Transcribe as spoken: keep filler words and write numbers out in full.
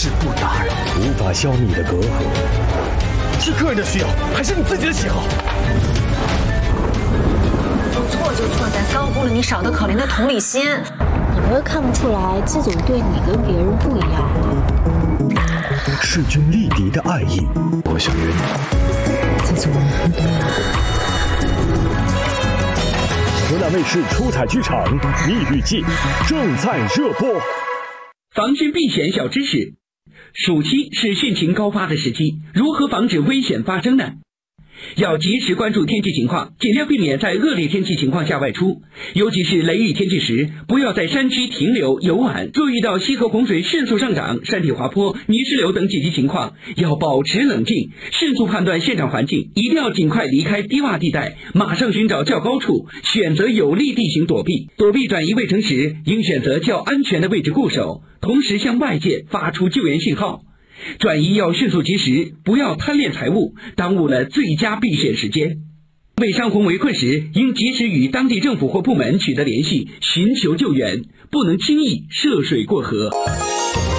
事不打扰， 无法消弭的隔阂。 是客人的需要，还是你自己的喜好？ 错就错在高估了你少得可怜的同理心。 你们又看不出来季总对你跟别人不一样吗？ 势均力敌的爱意， 我想约你。 季总，你懂我。 湖南卫视出彩剧场《蜜语记》正在热播。 防身避险小知识：暑期是汛情高发的时期，如何防止危险发生呢？要及时关注天气情况，尽量避免在恶劣天气情况下外出，尤其是雷雨天气时，不要在山区停留游玩。若遇到溪河洪水迅速上涨、山体滑坡、泥石流等紧急情况，要保持冷静，迅速判断现场环境，一定要尽快离开低洼地带，马上寻找较高处，选择有利地形躲避。躲避转移卫城时，应选择较安全的位置固守，同时向外界发出救援信号。转移要迅速及时，不要贪恋财物，耽误了最佳避险时间。为山洪围困时，应及时与当地政府或部门取得联系，寻求救援，不能轻易涉水过河。